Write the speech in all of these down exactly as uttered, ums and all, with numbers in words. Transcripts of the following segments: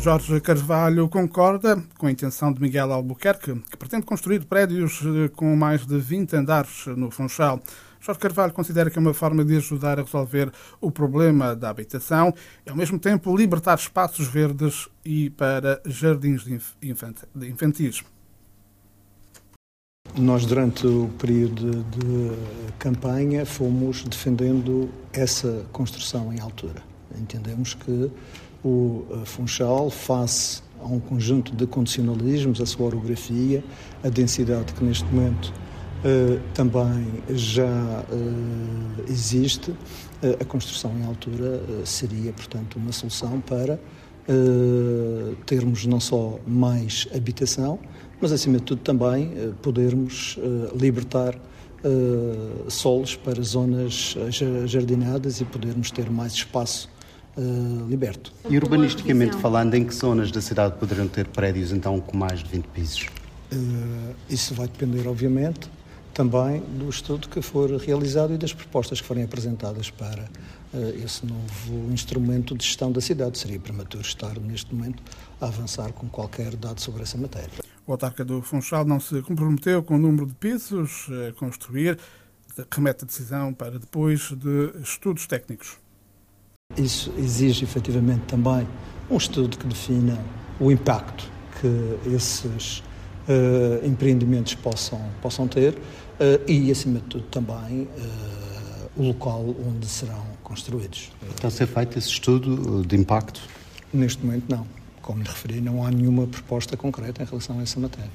Jorge Carvalho concorda com a intenção de Miguel Albuquerque, que pretende construir prédios com mais de vinte andares no Funchal. Jorge Carvalho considera que é uma forma de ajudar a resolver o problema da habitação e, ao mesmo tempo, libertar espaços verdes e para jardins de infantis. Nós, durante o período de campanha, fomos defendendo essa construção em altura. Entendemos que o Funchal, face a um conjunto de condicionalismos, a sua orografia, a densidade que neste momento uh, também já uh, existe, uh, a construção em altura uh, seria, portanto, uma solução para uh, termos não só mais habitação, mas, acima de tudo, também uh, podermos uh, libertar uh, solos para zonas jardinadas e podermos ter mais espaço uh, liberto. E urbanisticamente falando, em que zonas da cidade poderiam ter prédios, então, com mais de vinte pisos? Uh, isso vai depender, obviamente, também do estudo que for realizado e das propostas que forem apresentadas para uh, esse novo instrumento de gestão da cidade. Seria prematuro estar, neste momento, a avançar com qualquer dado sobre essa matéria. O autarca do Funchal não se comprometeu com o número de pisos a construir, remete a decisão para depois de estudos técnicos. Isso exige, efetivamente, também um estudo que defina o impacto que esses uh, empreendimentos possam, possam ter uh, e, acima de tudo, também uh, o local onde serão construídos. Está a ser feito esse estudo de impacto? Neste momento, não. Como lhe referi, não há nenhuma proposta concreta em relação a essa matéria.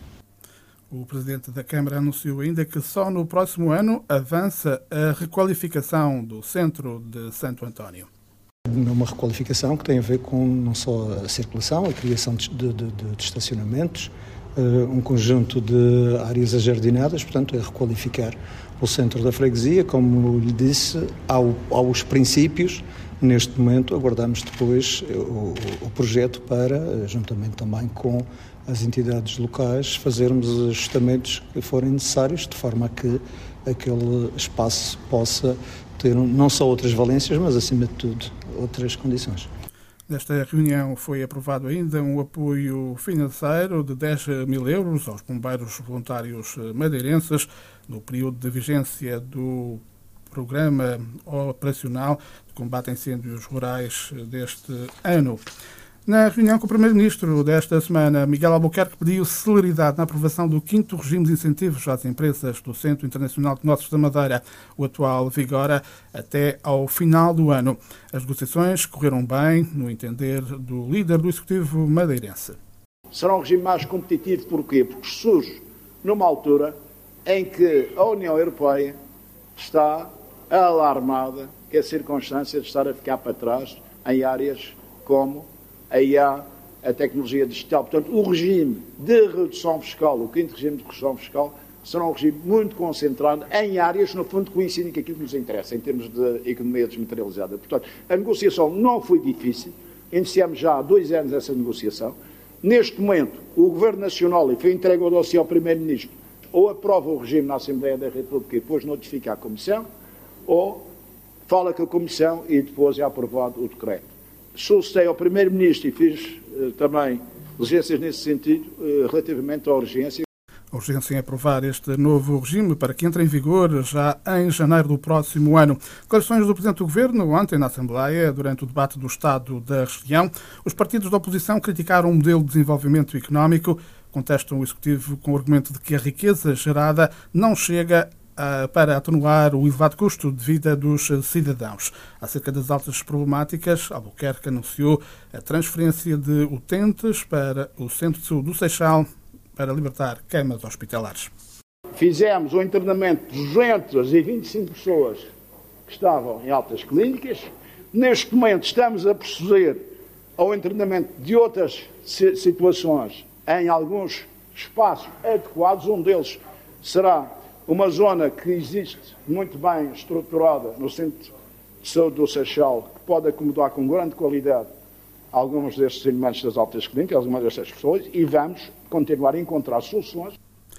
O Presidente da Câmara anunciou ainda que só no próximo ano avança a requalificação do centro de Santo António. É uma requalificação que tem a ver com não só a circulação, a criação de, de, de, de estacionamentos, um conjunto de áreas ajardinadas, portanto é requalificar o centro da freguesia, como lhe disse, ao, aos princípios. Neste momento aguardamos depois o, o projeto para, juntamente também com as entidades locais, fazermos os ajustamentos que forem necessários, de forma a que aquele espaço possa ter não só outras valências, mas acima de tudo outras condições. Nesta reunião foi aprovado ainda um apoio financeiro de dez mil euros aos bombeiros voluntários madeirenses no período de vigência do Programa Operacional de Combate a Incêndios Rurais deste ano. Na reunião com o Primeiro-Ministro desta semana, Miguel Albuquerque pediu celeridade na aprovação do quinto regime de incentivos às empresas do Centro Internacional de Negócios da Madeira. O atual vigora até ao final do ano. As negociações correram bem, no entender do líder do Executivo madeirense. Será um regime mais competitivo, porquê? Porque surge numa altura em que a União Europeia está alarmada que a circunstância de estar a ficar para trás em áreas como a I A, a tecnologia digital. Portanto, o regime de redução fiscal, o quinto regime de redução fiscal, será um regime muito concentrado em áreas, no fundo, que coincidem com aquilo que nos interessa, em termos de economia desmaterializada. Portanto, a negociação não foi difícil, iniciamos já há dois anos essa negociação. Neste momento, o Governo Nacional, e foi entregue o dossiê ao Primeiro-Ministro, ou aprova o regime na Assembleia da República e depois notifica a Comissão, ou fala com a Comissão e depois é aprovado o decreto. Solicitei ao Primeiro-Ministro e fiz eh, também diligências nesse sentido, eh, relativamente à urgência. A urgência em aprovar este novo regime para que entre em vigor já em janeiro do próximo ano. Declarações do Presidente do Governo ontem na Assembleia, durante o debate do Estado da região. Os partidos da oposição criticaram o modelo de desenvolvimento económico, contestam o Executivo com o argumento de que a riqueza gerada não chega a, para atenuar o elevado custo de vida dos cidadãos. Acerca das altas problemáticas, Albuquerque anunciou a transferência de utentes para o Centro de Saúde do Seixal para libertar camas hospitalares. Fizemos o internamento de duzentas e vinte e cinco pessoas que estavam em altas clínicas. Neste momento estamos a proceder ao internamento de outras situações em alguns espaços adequados. Um deles será uma zona que existe muito bem estruturada no Centro de Saúde do Seixal, que pode acomodar com grande qualidade alguns destes elementos das altas clínicas, algumas destas pessoas, e vamos continuar a encontrar soluções.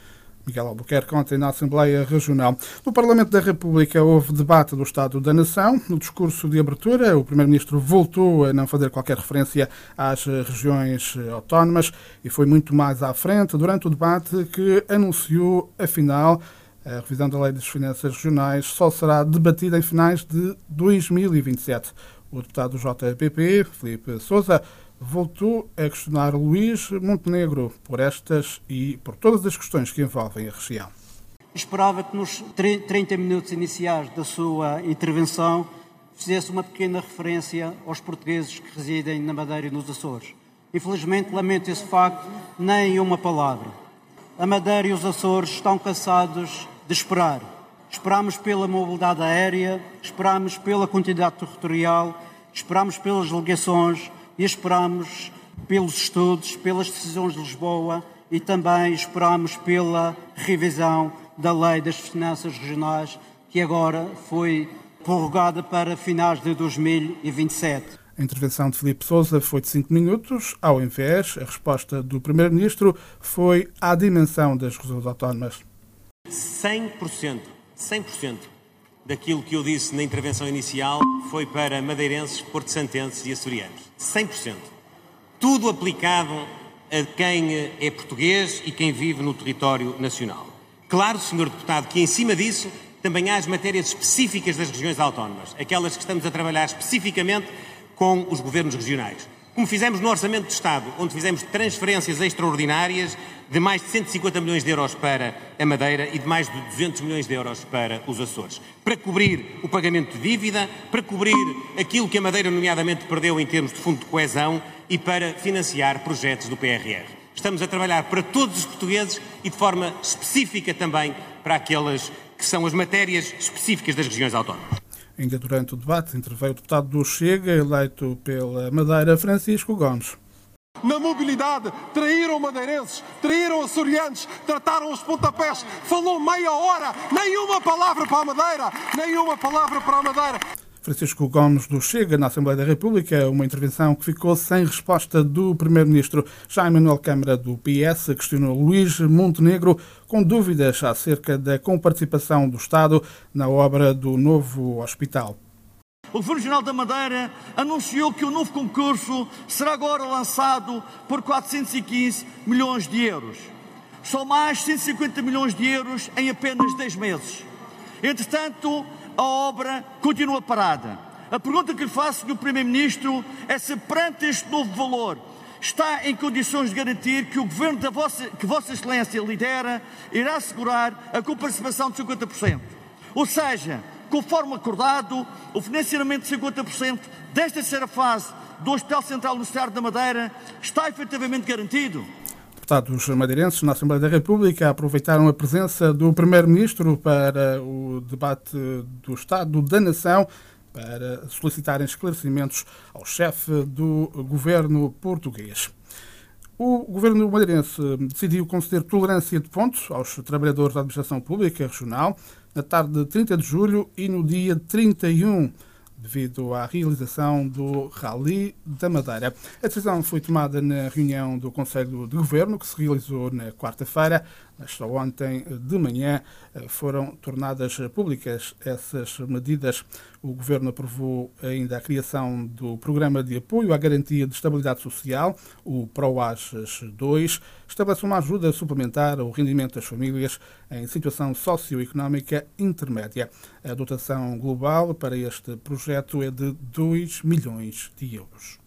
Miguel Albuquerque, ontem na Assembleia Regional. No Parlamento da República houve debate do Estado da Nação. No discurso de abertura, o Primeiro-Ministro voltou a não fazer qualquer referência às regiões autónomas e foi muito mais à frente durante o debate que anunciou, afinal, a revisão da Lei das Finanças Regionais só será debatida em finais de dois mil e vinte e sete. O deputado do J P P, Filipe Sousa, voltou a questionar Luís Montenegro por estas e por todas as questões que envolvem a região. Esperava que nos trinta minutos iniciais da sua intervenção fizesse uma pequena referência aos portugueses que residem na Madeira e nos Açores. Infelizmente, lamento esse facto, nem uma palavra. A Madeira e os Açores estão cansados de esperar. Esperamos pela mobilidade aérea, esperamos pela continuidade territorial, esperamos pelas delegações e esperamos pelos estudos, pelas decisões de Lisboa e também esperamos pela revisão da Lei das Finanças Regionais, que agora foi prorrogada para finais de dois mil e vinte e sete. A intervenção de Filipe Sousa foi de cinco minutos. Ao invés, a resposta do Primeiro-Ministro foi à dimensão das regiões autónomas. cem por cento, cem por cento daquilo que eu disse na intervenção inicial foi para madeirenses, porto-santenses e açorianos. cem por cento. Tudo aplicado a quem é português e quem vive no território nacional. Claro, senhor Deputado, que em cima disso também há as matérias específicas das regiões autónomas, aquelas que estamos a trabalhar especificamente com os governos regionais. Como fizemos no Orçamento do Estado, onde fizemos transferências extraordinárias de mais de cento e cinquenta milhões de euros para a Madeira e de mais de duzentos milhões de euros para os Açores. Para cobrir o pagamento de dívida, para cobrir aquilo que a Madeira nomeadamente perdeu em termos de fundo de coesão e para financiar projetos do P R R. Estamos a trabalhar para todos os portugueses e de forma específica também para aquelas que são as matérias específicas das regiões autónomas. Ainda durante o debate interveio o deputado do Chega, eleito pela Madeira, Francisco Gomes. Na mobilidade, traíram madeirenses, traíram açorianos, trataram os pontapés, falou meia hora, nenhuma palavra para a Madeira, nenhuma palavra para a Madeira. Francisco Gomes do Chega, na Assembleia da República, uma intervenção que ficou sem resposta do Primeiro-Ministro. Já Emanuel Câmara, do P S, questionou Luís Montenegro com dúvidas acerca da comparticipação do Estado na obra do novo hospital. O Governo Regional da Madeira anunciou que o novo concurso será agora lançado por quatrocentos e quinze milhões de euros. São mais cento e cinquenta milhões de euros em apenas dez meses. Entretanto, a obra continua parada. A pergunta que lhe faço, senhor Primeiro-Ministro, é se perante este novo valor está em condições de garantir que o governo da vossa, que Vossa Excelência lidera irá assegurar a coparticipação de cinquenta por cento. Ou seja, conforme acordado, o financiamento de cinquenta por cento desta terceira fase do Hospital Central Universitário da Madeira está efetivamente garantido. Deputados madeirenses na Assembleia da República aproveitaram a presença do Primeiro-Ministro para o debate do Estado da Nação para solicitarem esclarecimentos ao chefe do governo português. O governo madeirense decidiu conceder tolerância de pontos aos trabalhadores da administração pública regional na tarde de trinta de julho e no dia trinta e um, devido à realização do Rally da Madeira. A decisão foi tomada na reunião do Conselho de Governo, que se realizou na quarta-feira, mas só ontem de manhã foram tornadas públicas essas medidas. O Governo aprovou ainda a criação do Programa de Apoio à Garantia de Estabilidade Social, o PROAGES dois, estabelece uma ajuda suplementar ao rendimento das famílias em situação socioeconómica intermédia. A dotação global para este projeto é de dois milhões de euros.